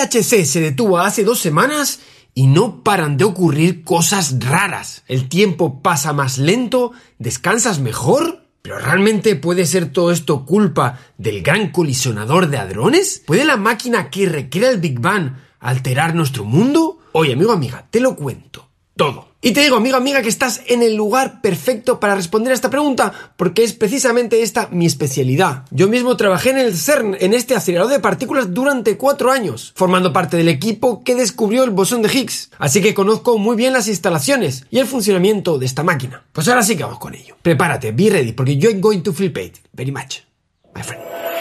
LHC se detuvo hace 2 semanas y no paran de ocurrir cosas raras. El tiempo pasa más lento, descansas mejor. ¿Pero realmente puede ser todo esto culpa del gran colisionador de hadrones? ¿Puede la máquina que recrea el Big Bang alterar nuestro mundo? Oye, amigo, amiga, te lo cuento todo. Y te digo, amigo, amiga, que estás en el lugar perfecto para responder a esta pregunta, porque es precisamente esta mi especialidad. Yo mismo trabajé en el CERN, en este acelerador de partículas, durante 4 años, formando parte del equipo que descubrió el bosón de Higgs. Así que conozco muy bien las instalaciones y el funcionamiento de esta máquina. Pues ahora sí que vamos con ello. Prepárate, be ready, porque you're going to flip it very much, my friend.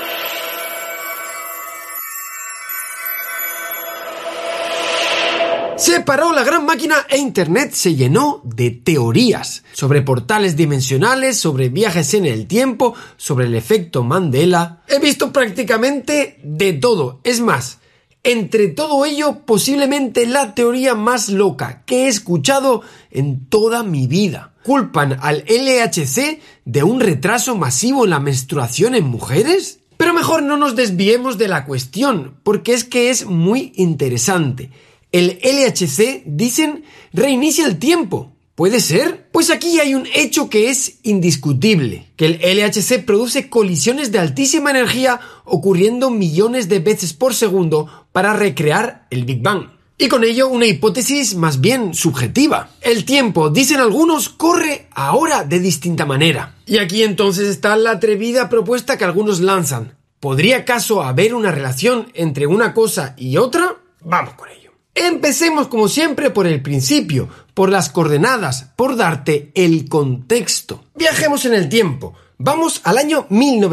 Se paró la gran máquina e Internet se llenó de teorías sobre portales dimensionales, sobre viajes en el tiempo, sobre el efecto Mandela. He visto prácticamente de todo. Es más, entre todo ello, posiblemente la teoría más loca que he escuchado en toda mi vida. ¿Culpan al LHC de un retraso masivo en la menstruación en mujeres? Pero mejor no nos desviemos de la cuestión, porque es que es muy interesante. El LHC, dicen, reinicia el tiempo. ¿Puede ser? Pues aquí hay un hecho que es indiscutible, que el LHC produce colisiones de altísima energía ocurriendo millones de veces por segundo para recrear el Big Bang. Y con ello una hipótesis más bien subjetiva. El tiempo, dicen algunos, corre ahora de distinta manera. Y aquí entonces está la atrevida propuesta que algunos lanzan. ¿Podría acaso haber una relación entre una cosa y otra? Vamos con ello. Empecemos como siempre por el principio, por las coordenadas, por darte el contexto. Viajemos en el tiempo. Vamos al año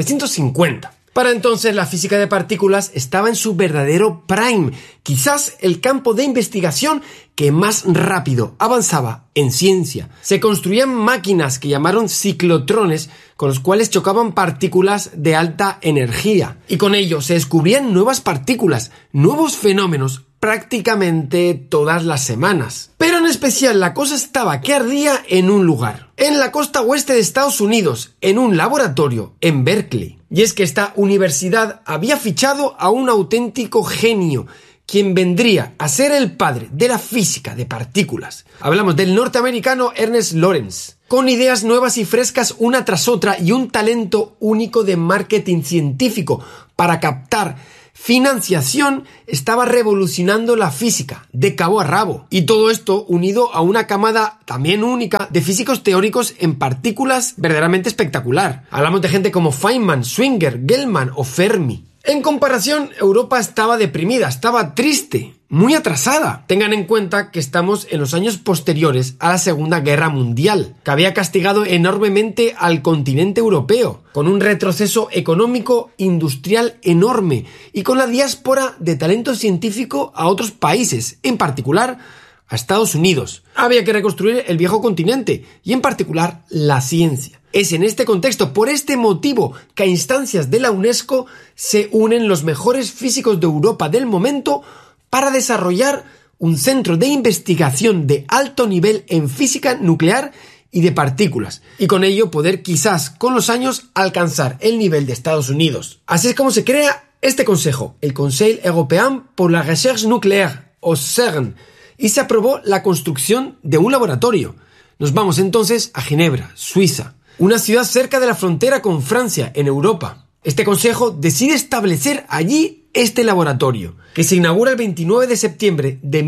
1950. Para entonces la física de partículas estaba en su verdadero prime, quizás el campo de investigación que más rápido avanzaba en ciencia. Se construían máquinas que llamaron ciclotrones, con los cuales chocaban partículas de alta energía. Y con ello se descubrían nuevas partículas, nuevos fenómenos, prácticamente todas las semanas. Pero en especial la cosa estaba que ardía en un lugar, en la costa oeste de Estados Unidos, en un laboratorio, en Berkeley. Y es que esta universidad había fichado a un auténtico genio, quien vendría a ser el padre de la física de partículas. Hablamos del norteamericano Ernest Lawrence, con ideas nuevas y frescas una tras otra y un talento único de marketing científico para captar financiación. Estaba revolucionando la física de cabo a rabo, y todo esto unido a una camada también única de físicos teóricos en partículas verdaderamente espectacular. Hablamos de gente como Feynman, Schwinger, Gell-Mann o Fermi. En comparación, Europa estaba deprimida, estaba triste, muy atrasada. Tengan en cuenta que estamos en los años posteriores a la Segunda Guerra Mundial, que había castigado enormemente al continente europeo, con un retroceso económico industrial enorme y con la diáspora de talento científico a otros países, en particular a Estados Unidos. Había que reconstruir el viejo continente y en particular la ciencia. Es en este contexto, por este motivo, que a instancias de la UNESCO se unen los mejores físicos de Europa del momento para desarrollar un centro de investigación de alto nivel en física nuclear y de partículas, y con ello poder quizás con los años alcanzar el nivel de Estados Unidos. Así es como se crea este consejo, el Conseil Européen pour la Recherche Nucléaire, o CERN, y se aprobó la construcción de un laboratorio. Nos vamos entonces a Ginebra, Suiza, una ciudad cerca de la frontera con Francia, en Europa. Este consejo decide establecer allí este laboratorio, que se inaugura el 29 de septiembre de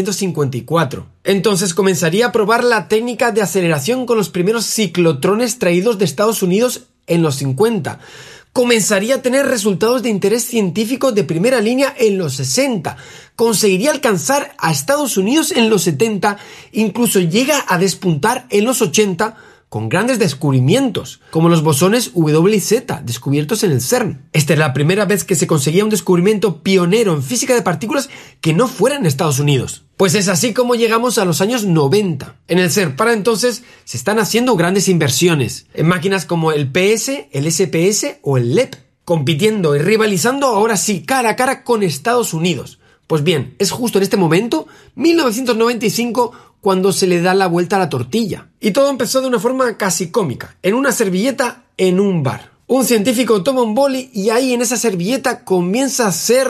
1954. Entonces comenzaría a probar la técnica de aceleración con los primeros ciclotrones traídos de Estados Unidos en los 50. Comenzaría a tener resultados de interés científico de primera línea en los 60. Conseguiría alcanzar a Estados Unidos en los 70. Incluso llega a despuntar en los 80 con grandes descubrimientos, como los bosones W y Z, descubiertos en el CERN. Esta es la primera vez que se conseguía un descubrimiento pionero en física de partículas que no fuera en Estados Unidos. Pues es así como llegamos a los años 90. En el CERN, para entonces, se están haciendo grandes inversiones en máquinas como el PS, el SPS o el LEP, compitiendo y rivalizando ahora sí, cara a cara con Estados Unidos. Pues bien, es justo en este momento, 1995, cuando se le da la vuelta a la tortilla. Y todo empezó de una forma casi cómica, en una servilleta en un bar. Un científico toma un boli y ahí en esa servilleta comienza a ser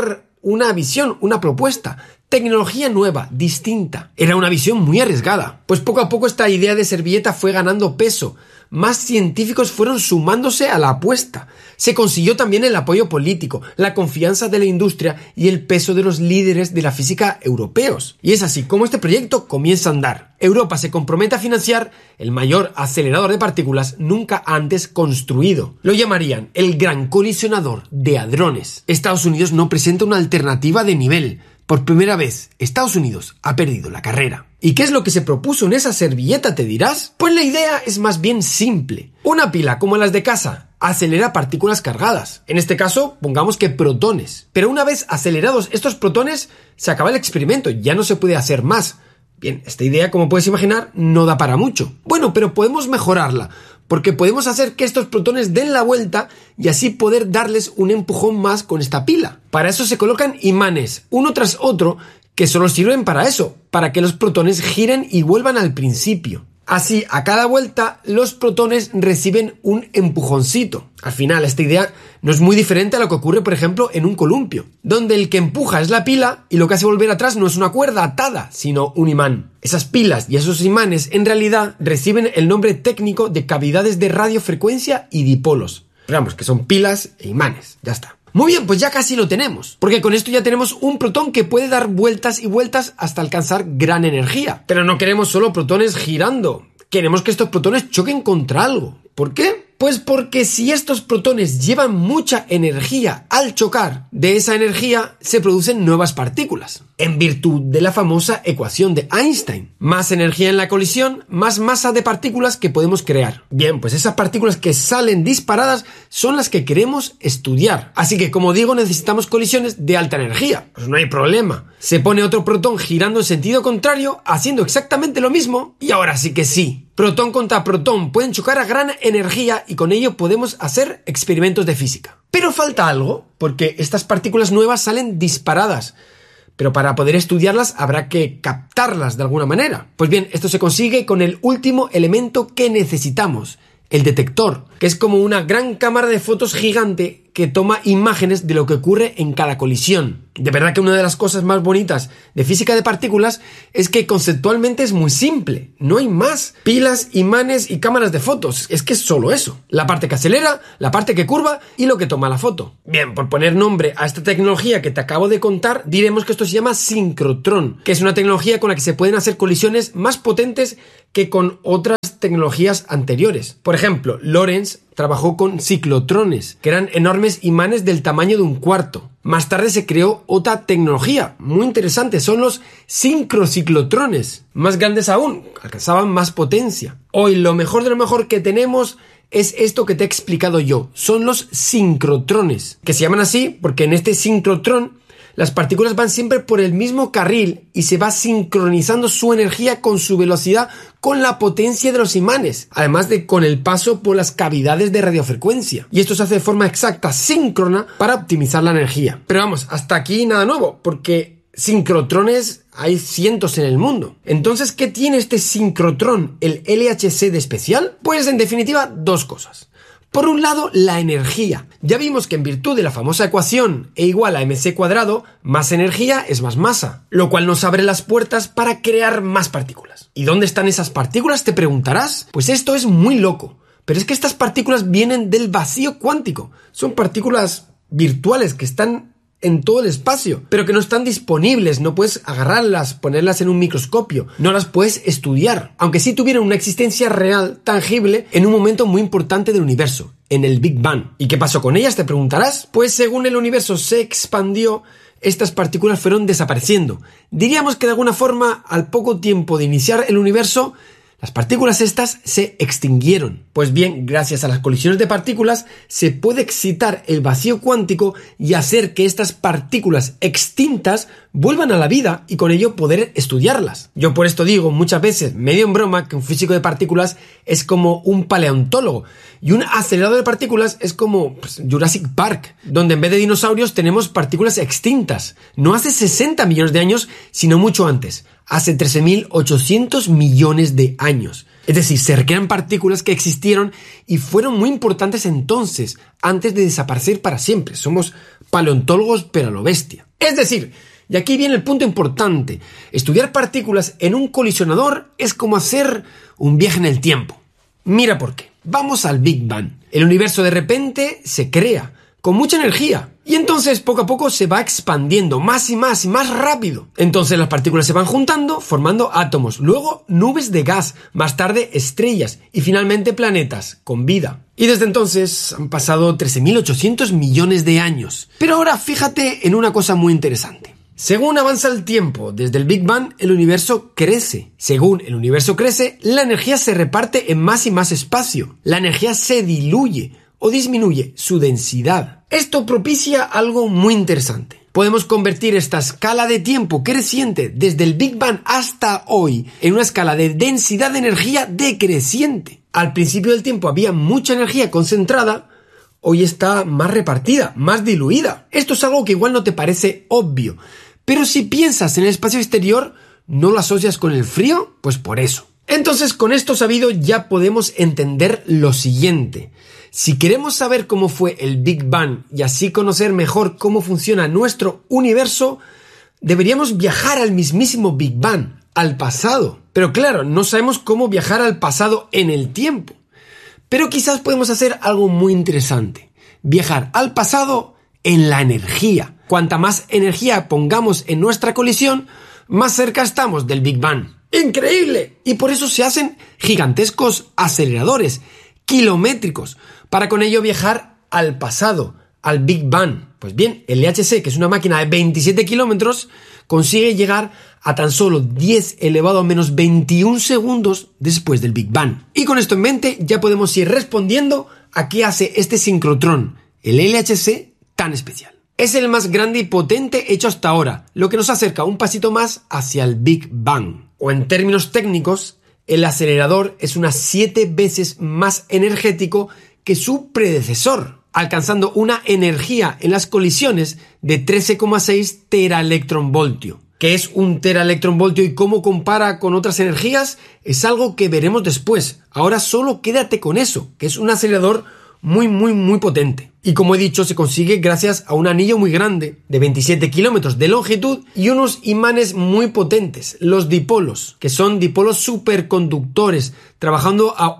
una visión, una propuesta. Tecnología nueva, distinta. Era una visión muy arriesgada. Pues poco a poco esta idea de servilleta fue ganando peso. Más científicos fueron sumándose a la apuesta. Se consiguió también el apoyo político, la confianza de la industria y el peso de los líderes de la física europeos. Y es así como este proyecto comienza a andar. Europa se compromete a financiar el mayor acelerador de partículas nunca antes construido. Lo llamarían el Gran Colisionador de Hadrones. Estados Unidos no presenta una alternativa de nivel. Por primera vez, Estados Unidos ha perdido la carrera. ¿Y qué es lo que se propuso en esa servilleta, te dirás? Pues la idea es más bien simple. Una pila como las de casa acelera partículas cargadas. En este caso, pongamos que protones. Pero una vez acelerados estos protones, se acaba el experimento, ya no se puede hacer más. Bien, esta idea, como puedes imaginar, no da para mucho. Bueno, pero podemos mejorarla, porque podemos hacer que estos protones den la vuelta y así poder darles un empujón más con esta pila. Para eso se colocan imanes, uno tras otro, que solo sirven para eso, para que los protones giren y vuelvan al principio. Así, a cada vuelta, los protones reciben un empujoncito. Al final, esta idea no es muy diferente a lo que ocurre, por ejemplo, en un columpio, donde el que empuja es la pila y lo que hace volver atrás no es una cuerda atada, sino un imán. Esas pilas y esos imanes, en realidad, reciben el nombre técnico de cavidades de radiofrecuencia y dipolos. Pero vamos, que son pilas e imanes, ya está. Muy bien, pues ya casi lo tenemos, porque con esto ya tenemos un protón que puede dar vueltas y vueltas hasta alcanzar gran energía. Pero no queremos solo protones girando, queremos que estos protones choquen contra algo. ¿Por qué? Pues porque si estos protones llevan mucha energía al chocar, de esa energía se producen nuevas partículas, en virtud de la famosa ecuación de Einstein. Más energía en la colisión, más masa de partículas que podemos crear. Bien, pues esas partículas que salen disparadas son las que queremos estudiar. Así que, como digo, necesitamos colisiones de alta energía. Pues no hay problema. Se pone otro protón girando en sentido contrario, haciendo exactamente lo mismo, y ahora sí que sí. Protón contra protón pueden chocar a gran energía y con ello podemos hacer experimentos de física. Pero falta algo, porque estas partículas nuevas salen disparadas. Pero para poder estudiarlas habrá que captarlas de alguna manera. Pues bien, esto se consigue con el último elemento que necesitamos, el detector, que es como una gran cámara de fotos gigante que toma imágenes de lo que ocurre en cada colisión. De verdad que una de las cosas más bonitas de física de partículas es que conceptualmente es muy simple. No hay más. Pilas, imanes y cámaras de fotos. Es que es solo eso. La parte que acelera, la parte que curva y lo que toma la foto. Bien, por poner nombre a esta tecnología que te acabo de contar, diremos que esto se llama sincrotrón, que es una tecnología con la que se pueden hacer colisiones más potentes que con otras tecnologías anteriores. Por ejemplo, Lorentz trabajó con ciclotrones, que eran enormes imanes del tamaño de un cuarto. Más tarde se creó otra tecnología muy interesante, son los sincrociclotrones, más grandes aún, alcanzaban más potencia. Hoy lo mejor de lo mejor que tenemos es esto que te he explicado yo, son los sincrotrones, que se llaman así porque en este sincrotrón las partículas van siempre por el mismo carril y se va sincronizando su energía con su velocidad con la potencia de los imanes, además de con el paso por las cavidades de radiofrecuencia. Y esto se hace de forma exacta, síncrona, para optimizar la energía. Pero vamos, hasta aquí nada nuevo, porque sincrotrones hay cientos en el mundo. Entonces, ¿qué tiene este sincrotrón, el LHC de especial? Pues en definitiva, dos cosas. Por un lado, la energía. Ya vimos que en virtud de la famosa ecuación E igual a mc cuadrado, más energía es más masa, lo cual nos abre las puertas para crear más partículas. ¿Y dónde están esas partículas?, te preguntarás. Pues esto es muy loco, pero es que estas partículas vienen del vacío cuántico. Son partículas virtuales que están en todo el espacio, pero que no están disponibles, no puedes agarrarlas, ponerlas en un microscopio, no las puedes estudiar, aunque sí tuvieron una existencia real, tangible, en un momento muy importante del universo, en el Big Bang. ¿Y qué pasó con ellas?, te preguntarás. Pues según el universo se expandió, estas partículas fueron desapareciendo. Diríamos que de alguna forma, al poco tiempo de iniciar el universo, las partículas estas se extinguieron. Pues bien, gracias a las colisiones de partículas se puede excitar el vacío cuántico y hacer que estas partículas extintas vuelvan a la vida y con ello poder estudiarlas. Yo por esto digo muchas veces, medio en broma, que un físico de partículas es como un paleontólogo y un acelerador de partículas es como Jurassic Park, donde en vez de dinosaurios tenemos partículas extintas. No hace 60 millones de años, sino mucho antes. Hace 13.800 millones de años. Es decir, se recrean partículas que existieron y fueron muy importantes entonces, antes de desaparecer para siempre. Somos paleontólogos pero a lo bestia. Es decir, y aquí viene el punto importante, estudiar partículas en un colisionador es como hacer un viaje en el tiempo. Mira por qué. Vamos al Big Bang. El universo de repente se crea, con mucha energía, y entonces poco a poco se va expandiendo más y más rápido. Entonces las partículas se van juntando, formando átomos, luego nubes de gas, más tarde estrellas y finalmente planetas, con vida. Y desde entonces han pasado 13.800 millones de años. Pero ahora fíjate en una cosa muy interesante. Según avanza el tiempo, desde el Big Bang, el universo crece. Según el universo crece, la energía se reparte en más y más espacio. La energía se diluye o disminuye su densidad. Esto propicia algo muy interesante. Podemos convertir esta escala de tiempo creciente desde el Big Bang hasta hoy en una escala de densidad de energía decreciente. Al principio del tiempo había mucha energía concentrada, hoy está más repartida, más diluida. Esto es algo que igual no te parece obvio, pero si piensas en el espacio exterior, ¿no lo asocias con el frío? Pues por eso. Entonces, con esto sabido ya podemos entender lo siguiente. Si queremos saber cómo fue el Big Bang y así conocer mejor cómo funciona nuestro universo, deberíamos viajar al mismísimo Big Bang, al pasado. Pero claro, no sabemos cómo viajar al pasado en el tiempo. Pero quizás podemos hacer algo muy interesante. Viajar al pasado en la energía. Cuanta más energía pongamos en nuestra colisión, más cerca estamos del Big Bang. ¡Increíble! Y por eso se hacen gigantescos aceleradores, kilométricos, para con ello viajar al pasado, al Big Bang. Pues bien, el LHC, que es una máquina de 27 kilómetros, consigue llegar a tan solo 10 elevado a menos 21 segundos después del Big Bang. Y con esto en mente ya podemos ir respondiendo a qué hace este sincrotrón, el LHC, tan especial. Es el más grande y potente hecho hasta ahora, lo que nos acerca un pasito más hacia el Big Bang. O en términos técnicos, el acelerador es unas 7 veces más energético que su predecesor, alcanzando una energía en las colisiones de 13,6 teraelectronvoltio. ¿Qué es un teraelectronvoltio y cómo compara con otras energías? Es algo que veremos después. Ahora solo quédate con eso, que es un acelerador muy potente. Y como he dicho, se consigue gracias a un anillo muy grande, de 27 kilómetros de longitud, y unos imanes muy potentes, los dipolos, que son dipolos superconductores, trabajando a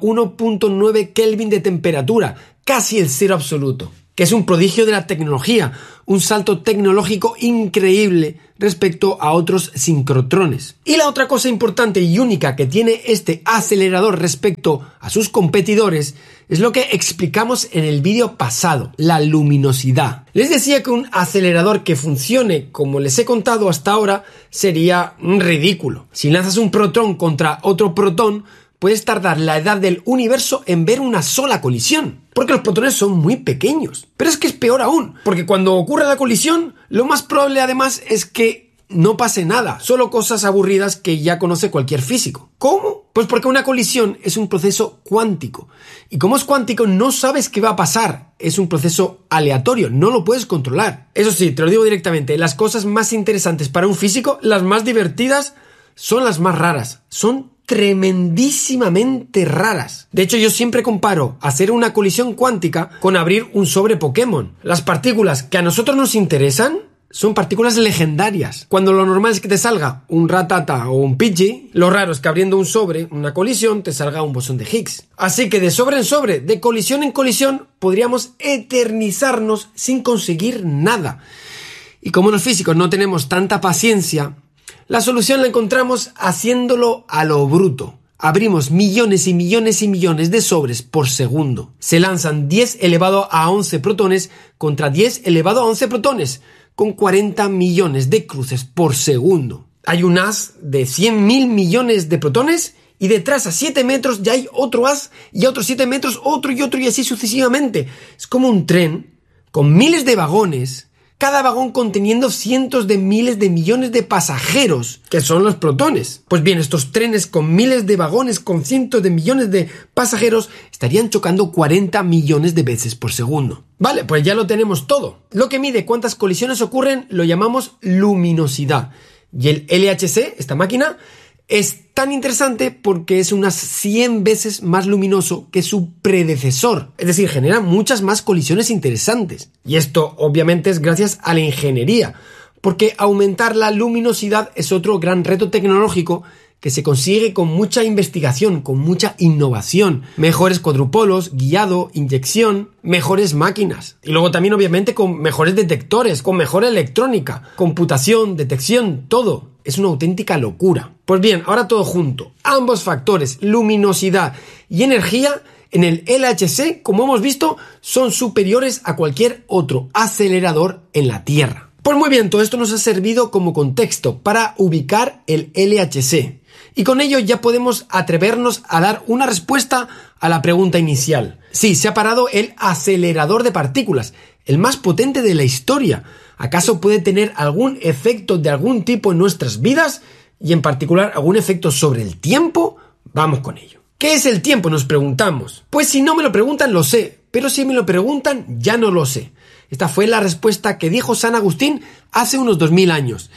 1.9 Kelvin de temperatura, casi el cero absoluto, que es un prodigio de la tecnología, un salto tecnológico increíble respecto a otros sincrotrones. Y la otra cosa importante y única que tiene este acelerador respecto a sus competidores es lo que explicamos en el vídeo pasado, la luminosidad. Les decía que un acelerador que funcione como les he contado hasta ahora sería ridículo. Si lanzas un protón contra otro protón, puedes tardar la edad del universo en ver una sola colisión, porque los protones son muy pequeños. Pero es que es peor aún, porque cuando ocurre la colisión, lo más probable además es que no pase nada, solo cosas aburridas que ya conoce cualquier físico. ¿Cómo? Pues porque una colisión es un proceso cuántico, y como es cuántico no sabes qué va a pasar, es un proceso aleatorio, no lo puedes controlar. Eso sí, te lo digo directamente, las cosas más interesantes para un físico, las más divertidas, son las más raras, son tremendísimamente raras. De hecho, yo siempre comparo hacer una colisión cuántica con abrir un sobre Pokémon. Las partículas que a nosotros nos interesan son partículas legendarias. Cuando lo normal es que te salga un Ratata o un Pidgey, lo raro es que abriendo un sobre, una colisión, te salga un bosón de Higgs. Así que de sobre en sobre, de colisión en colisión, podríamos eternizarnos sin conseguir nada. Y como los físicos no tenemos tanta paciencia, la solución la encontramos haciéndolo a lo bruto. Abrimos millones y millones y millones de sobres por segundo. Se lanzan 10 elevado a 11 protones contra 10 elevado a 11 protones, con 40 millones de cruces por segundo. Hay un haz de 100.000 millones de protones y detrás a 7 metros ya hay otro haz y a otros 7 metros otro y así sucesivamente. Es como un tren con miles de vagones, cada vagón conteniendo cientos de miles de millones de pasajeros, que son los protones. Pues bien, estos trenes con miles de vagones con cientos de millones de pasajeros estarían chocando 40 millones de veces por segundo. Vale, pues ya lo tenemos todo. Lo que mide cuántas colisiones ocurren lo llamamos luminosidad. Y el LHC, esta máquina, es tan interesante porque es unas 100 veces más luminoso que su predecesor. Es decir, genera muchas más colisiones interesantes. Y esto obviamente es gracias a la ingeniería, porque aumentar la luminosidad es otro gran reto tecnológico que se consigue con mucha investigación, con mucha innovación, mejores cuadrupolos, guiado, inyección, mejores máquinas. Y luego también obviamente con mejores detectores, con mejor electrónica, computación, detección, todo. Es una auténtica locura. Pues bien, ahora todo junto. Ambos factores, luminosidad y energía, en el LHC, como hemos visto, son superiores a cualquier otro acelerador en la Tierra. Pues muy bien, todo esto nos ha servido como contexto para ubicar el LHC. Y con ello ya podemos atrevernos a dar una respuesta a la pregunta inicial. Sí, se ha parado el acelerador de partículas, el más potente de la historia. ¿Acaso puede tener algún efecto de algún tipo en nuestras vidas? Y en particular, ¿algún efecto sobre el tiempo? Vamos con ello. ¿Qué es el tiempo?, nos preguntamos. Pues si no me lo preguntan, lo sé. Pero si me lo preguntan, ya no lo sé. Esta fue la respuesta que dijo San Agustín hace unos 2000 años.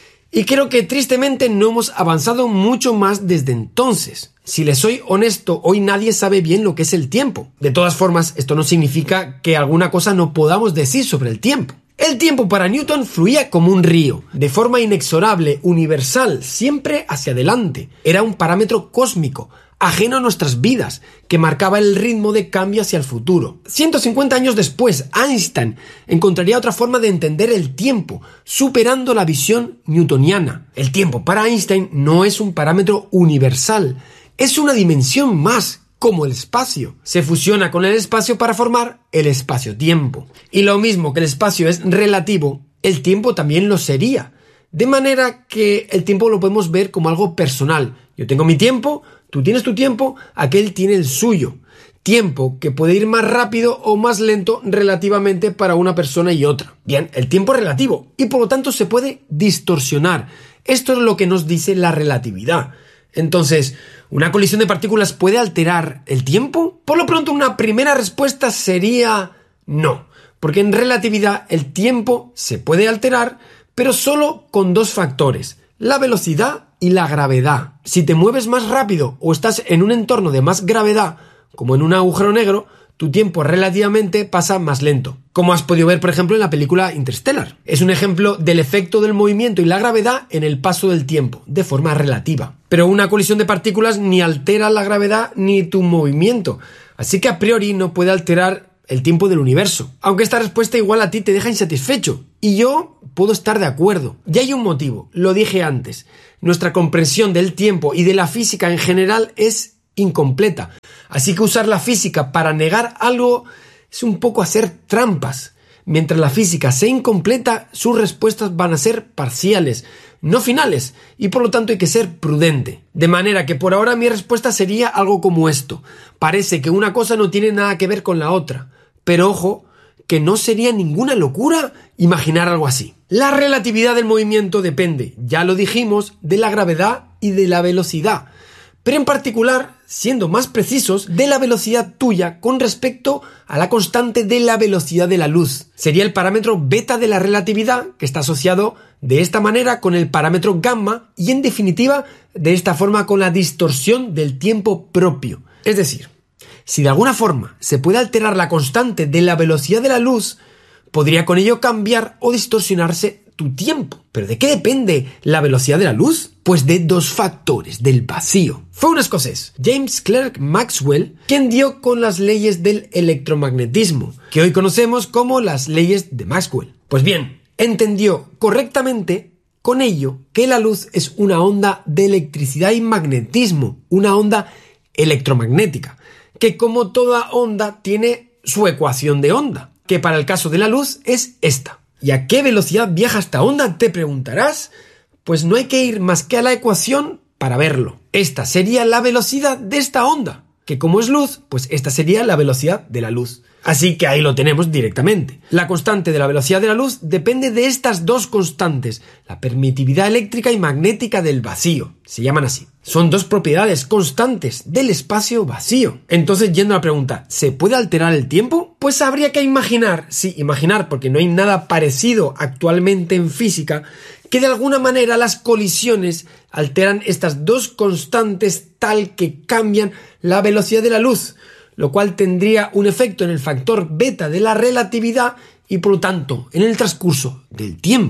Y creo que tristemente no hemos avanzado mucho más desde entonces. Si les soy honesto, hoy nadie sabe bien lo que es el tiempo. De todas formas, esto no significa que alguna cosa no podamos decir sobre el tiempo. El tiempo para Newton fluía como un río, de forma inexorable, universal, siempre hacia adelante. Era un parámetro cósmico, ajeno a nuestras vidas, que marcaba el ritmo de cambio hacia el futuro. 150 años después, Einstein encontraría otra forma de entender el tiempo, superando la visión newtoniana. El tiempo para Einstein no es un parámetro universal, es una dimensión más, como el espacio. Se fusiona con el espacio para formar el espacio-tiempo. Y lo mismo que el espacio es relativo, el tiempo también lo sería. De manera que el tiempo lo podemos ver como algo personal. Yo tengo mi tiempo, tú tienes tu tiempo, aquel tiene el suyo. Tiempo que puede ir más rápido o más lento relativamente para una persona y otra. Bien, el tiempo es relativo y por lo tanto se puede distorsionar. Esto es lo que nos dice la relatividad. Entonces, ¿una colisión de partículas puede alterar el tiempo? Por lo pronto, una primera respuesta sería no, porque en relatividad el tiempo se puede alterar, pero solo con dos factores, la velocidad y la gravedad. Si te mueves más rápido o estás en un entorno de más gravedad, como en un agujero negro, tu tiempo relativamente pasa más lento, como has podido ver por ejemplo en la película Interstellar. Es un ejemplo del efecto del movimiento y la gravedad en el paso del tiempo, de forma relativa. Pero una colisión de partículas ni altera la gravedad ni tu movimiento, así que a priori no puede alterar el tiempo del universo. Aunque esta respuesta igual a ti te deja insatisfecho, y yo puedo estar de acuerdo. Y hay un motivo, lo dije antes. Nuestra comprensión del tiempo y de la física en general es incompleta. Así que usar la física para negar algo es un poco hacer trampas. Mientras la física sea incompleta, sus respuestas van a ser parciales, no finales, y por lo tanto hay que ser prudente. De manera que por ahora mi respuesta sería algo como esto. Parece que una cosa no tiene nada que ver con la otra. Pero ojo, que no sería ninguna locura imaginar algo así. La relatividad del movimiento depende, ya lo dijimos, de la gravedad y de la velocidad. Pero en particular, siendo más precisos, de la velocidad tuya con respecto a la constante de la velocidad de la luz. Sería el parámetro beta de la relatividad, que está asociado de esta manera con el parámetro gamma y en definitiva de esta forma con la distorsión del tiempo propio. Es decir, si de alguna forma se puede alterar la constante de la velocidad de la luz, podría con ello cambiar o distorsionarse tu tiempo. ¿Pero de qué depende la velocidad de la luz? Pues de dos factores, del vacío. Fue un escocés, James Clerk Maxwell, quien dio con las leyes del electromagnetismo, que hoy conocemos como las leyes de Maxwell. Pues bien, entendió correctamente con ello que la luz es una onda de electricidad y magnetismo, una onda electromagnética, que como toda onda tiene su ecuación de onda, que para el caso de la luz es esta. ¿Y a qué velocidad viaja esta onda?, te preguntarás. Pues no hay que ir más que a la ecuación para verlo. Esta sería la velocidad de esta onda, que como es luz, pues esta sería la velocidad de la luz. Así que ahí lo tenemos directamente. La constante de la velocidad de la luz depende de estas dos constantes, la permitividad eléctrica y magnética del vacío. Se llaman así. Son dos propiedades constantes del espacio vacío. Entonces, yendo a la pregunta, ¿se puede alterar el tiempo? Pues habría que imaginar, sí, imaginar, porque no hay nada parecido actualmente en física, que de alguna manera las colisiones alteran estas dos constantes tal que cambian la velocidad de la luz, lo cual tendría un efecto en el factor beta de la relatividad y por lo tanto en el transcurso del tiempo.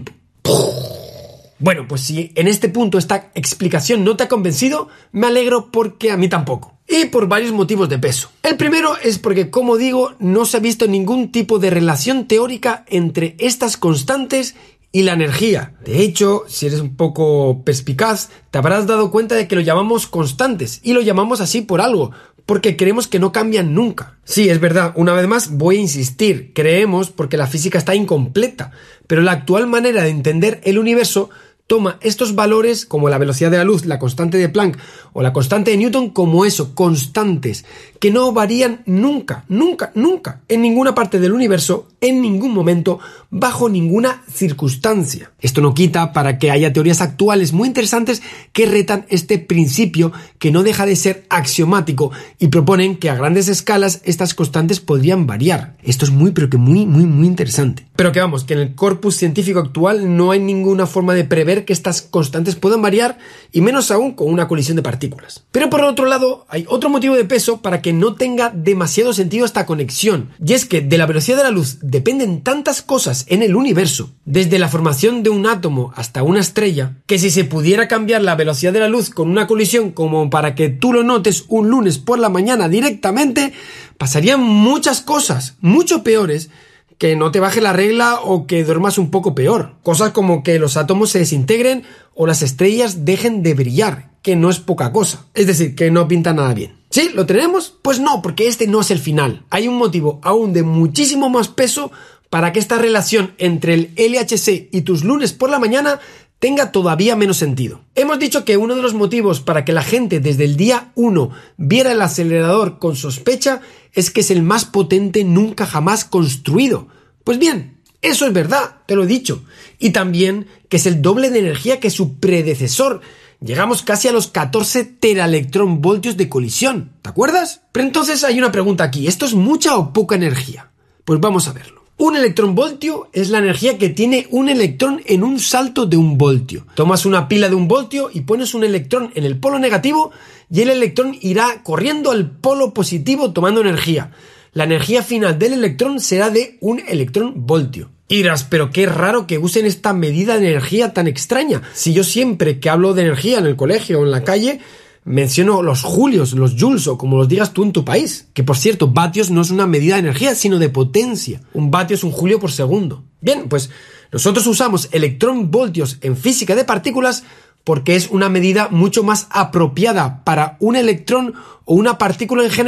Bueno, pues si en este punto esta explicación no te ha convencido, me alegro porque a mí tampoco. Y por varios motivos de peso. El primero es porque, como digo, no se ha visto ningún tipo de relación teórica entre estas constantes y la energía. De hecho, si eres un poco perspicaz, te habrás dado cuenta de que lo llamamos constantes, y lo llamamos así por algo, porque creemos que no cambian nunca. Sí, es verdad, una vez más voy a insistir, creemos porque la física está incompleta, pero la actual manera de entender el universo toma estos valores como la velocidad de la luz, la constante de Planck o la constante de Newton como eso, constantes, que no varían nunca, nunca, nunca, en ninguna parte del universo, en ningún momento, bajo ninguna circunstancia. Esto no quita para que haya teorías actuales muy interesantes que retan este principio que no deja de ser axiomático y proponen que a grandes escalas estas constantes podrían variar. Esto es muy, pero que muy interesante. Pero que vamos, que en el corpus científico actual no hay ninguna forma de prever que estas constantes puedan variar, y menos aún con una colisión de partículas. Pero por otro lado, hay otro motivo de peso para que no tenga demasiado sentido esta conexión, y es que de la velocidad de la luz dependen tantas cosas en el universo, desde la formación de un átomo hasta una estrella, que si se pudiera cambiar la velocidad de la luz con una colisión como para que tú lo notes un lunes por la mañana directamente, pasarían muchas cosas, mucho peores, que no te baje la regla o que duermas un poco peor. Cosas como que los átomos se desintegren o las estrellas dejen de brillar, que no es poca cosa. Es decir, que no pinta nada bien. ¿Sí? ¿Lo tenemos? Pues no, porque este no es el final. Hay un motivo aún de muchísimo más peso para que esta relación entre el LHC y tus lunes por la mañana tenga todavía menos sentido. Hemos dicho que uno de los motivos para que la gente desde el día 1 viera el acelerador con sospecha es que es el más potente nunca jamás construido. Pues bien, eso es verdad, te lo he dicho. Y también que es el doble de energía que su predecesor. Llegamos casi a los 14 teraelectronvoltios de colisión, ¿te acuerdas? Pero entonces hay una pregunta aquí, ¿esto es mucha o poca energía? Pues vamos a verlo. Un electronvoltio es la energía que tiene un electrón en un salto de un voltio. Tomas una pila de un voltio y pones un electrón en el polo negativo y el electrón irá corriendo al polo positivo tomando energía. La energía final del electrón será de un electronvoltio. Y dirás, pero qué raro que usen esta medida de energía tan extraña. Si yo siempre que hablo de energía en el colegio o en la calle menciono los julios, los joules o como los digas tú en tu país. Que por cierto, vatios no es una medida de energía, sino de potencia. Un vatio es un julio por segundo. Bien, pues nosotros usamos electronvoltios en física de partículas porque es una medida mucho más apropiada para un electrón o una partícula en general